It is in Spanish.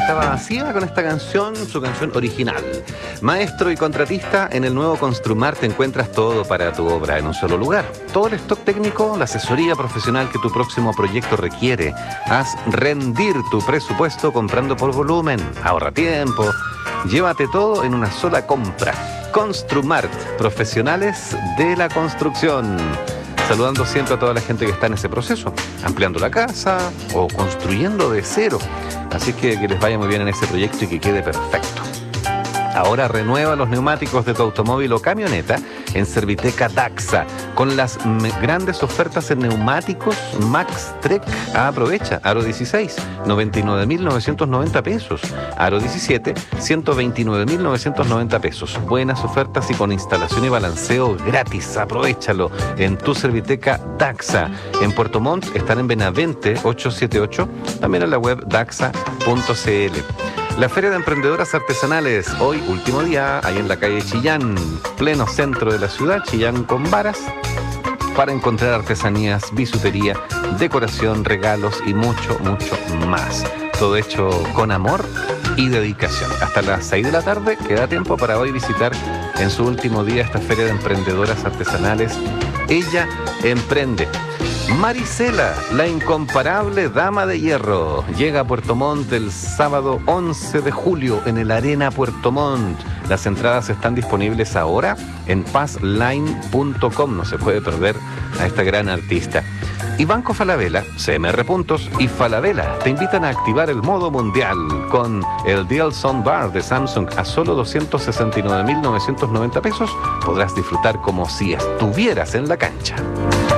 estaba vacía con esta canción, su canción original. Maestro y contratista, en el nuevo Construmart encuentras todo para tu obra en un solo lugar. Todo el stock técnico, la asesoría profesional que tu próximo proyecto requiere. Haz rendir tu presupuesto comprando por volumen. Ahorra tiempo. Llévate todo en una sola compra. Construmart, profesionales de la construcción. Saludando siempre a toda la gente que está en ese proceso, ampliando la casa o construyendo de cero. Así que les vaya muy bien en ese proyecto y que quede perfecto. Ahora renueva los neumáticos de tu automóvil o camioneta en Serviteca Daxa con las grandes ofertas en neumáticos Max Trek. Aprovecha. Aro 16, 99.990 pesos. Aro 17, 129.990 pesos. Buenas ofertas y con instalación y balanceo gratis. Aprovechalo en tu Serviteca Daxa. En Puerto Montt están en Benavente 878, también en la web daxa.cl. La Feria de Emprendedoras Artesanales, hoy último día, ahí en la calle Chillán, pleno centro de la ciudad, Chillán con Varas, para encontrar artesanías, bisutería, decoración, regalos y mucho, mucho más. Todo hecho con amor y dedicación. Hasta las 6 de la tarde queda tiempo para hoy visitar en su último día esta Feria de Emprendedoras Artesanales. Ella emprende. Marisela, la incomparable dama de hierro, llega a Puerto Montt el sábado 11 de julio en el Arena Puerto Montt. Las entradas están disponibles ahora en passline.com. No se puede perder a esta gran artista. Y Banco Falabella, CMR Puntos y Falabella te invitan a activar el modo mundial con el Deal Soundbar de Samsung a solo 269.990 pesos. Podrás disfrutar como si estuvieras en la cancha.